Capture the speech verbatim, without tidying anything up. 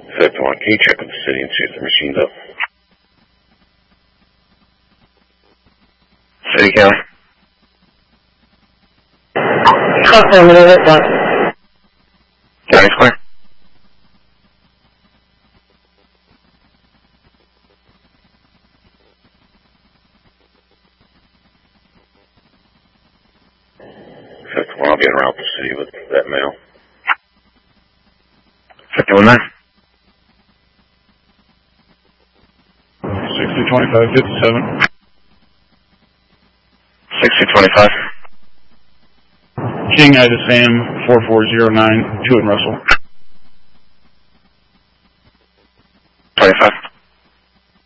fifty-one, can you check with the city and see if the machine's up? City County? Affirmative, one. County's clear? fifty-one, I'll be en route to the city with that mail. fifty-one nine. sixty twenty-five fifty-seven. sixty twenty-five. King Ida Sam four four zero nine, two in Russell. twenty-five.